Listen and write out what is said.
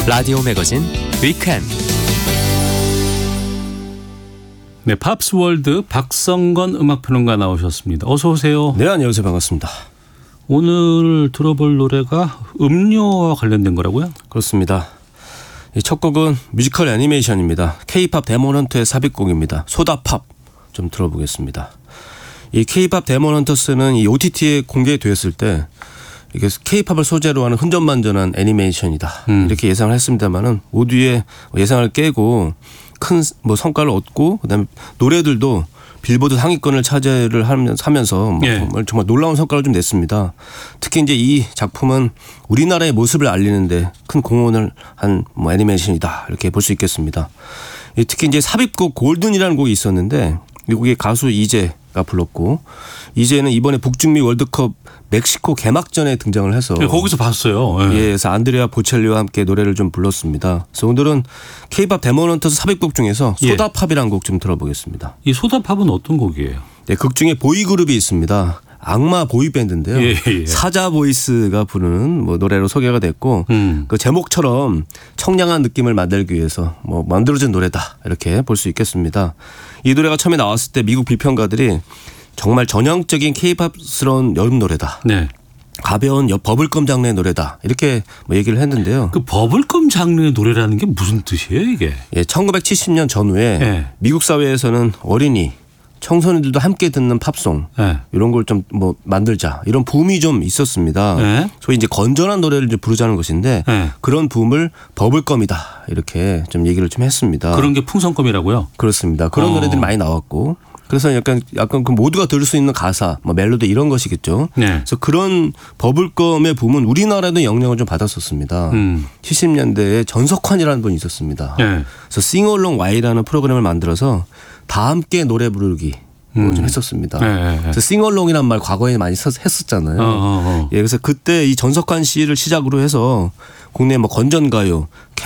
라디오 매거진 위켄드. 네, 팝스월드 박성건 음악평론가 나오셨습니다. 어서 오세요. 네, 안녕하세요. 반갑습니다. 오늘 들어볼 노래가 음료와 관련된 거라고요? 그렇습니다. 이 첫 곡은 뮤지컬 애니메이션입니다. K-팝 데몬헌터의 삽입곡입니다. 소다팝 좀 들어보겠습니다. 이 K-팝 데몬헌터스는 이 OTT에 공개되었을 때 이게 K-팝을 소재로 하는 흔전만전한 애니메이션이다. 이렇게 예상을 했습니다만은 모두의 예상을 깨고 큰 성과를 얻고 그다음에 노래들도 빌보드 상위권을 차지를 하면서 정말 놀라운 성과를 좀 냈습니다. 특히 이제 이 작품은 우리나라의 모습을 알리는데 큰 공헌을 한 애니메이션이다 이렇게 볼 수 있겠습니다. 특히 이제 삽입곡 골든이라는 곡이 있었는데 이 곡의 가수 이재가 불렀고 이재는 이번에 북중미 월드컵 멕시코 개막전에 등장을 해서 거기서 봤어요. 예, 그래서 안드레아 보첼리와 함께 노래를 좀 불렀습니다. 그래서 오늘은 K-팝 데몬헌터스 삽입곡 중에서 소다팝이라는 곡 좀 들어보겠습니다. 이 소다팝은 어떤 곡이에요? 네, 극 중에 보이그룹이 있습니다. 악마 보이밴드인데요. 사자 보이스가 부르는 노래로 소개가 됐고 그 제목처럼 청량한 느낌을 만들기 위해서 만들어진 노래다 이렇게 볼 수 있겠습니다. 이 노래가 처음에 나왔을 때 미국 비평가들이 정말 전형적인 K-팝스러운 여름 노래다. 네. 가벼운 버블껌 장르의 노래다. 이렇게 얘기를 했는데요. 그 버블껌 장르의 노래라는 게 무슨 뜻이에요, 이게? 예, 1970년 전후에 미국 사회에서는 어린이, 청소년들도 함께 듣는 팝송 이런 걸 좀 만들자 이런 붐이 좀 있었습니다. 소위 이제 건전한 노래를 이제 부르자는 것인데 그런 붐을 버블껌이다 이렇게 좀 얘기를 좀 했습니다. 그런 게 풍선껌이라고요? 그렇습니다. 그런 노래들이 많이 나왔고 그래서 약간 그 모두가 들을 수 있는 가사, 멜로디 이런 것이겠죠. 그래서 그런 버블껌의 붐은 우리나라에도 영향을 좀 받았었습니다. 70년대에 전석환이라는 분이 있었습니다. 그래서 싱얼롱 Y라는 프로그램을 만들어서 다 함께 노래 부르기 좀 했었습니다. 그래서 싱얼롱이란 말 과거에 많이 했었잖아요. 예, 그래서 그때 이 전석환 씨를 시작으로 해서 국내 건전가요,